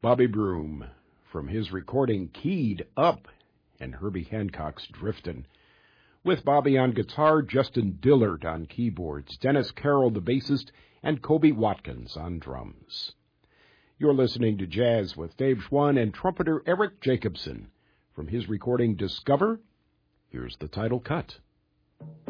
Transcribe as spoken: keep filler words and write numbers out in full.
Bobby Broom from his recording Keyed Up and Herbie Hancock's Driftin'. With Bobby on guitar, Justin Dillard on keyboards, Dennis Carroll the bassist, and Kobe Watkins on drums. You're listening to Jazz with Dave Schwann and trumpeter Eric Jacobson. From his recording Discover, here's the title cut.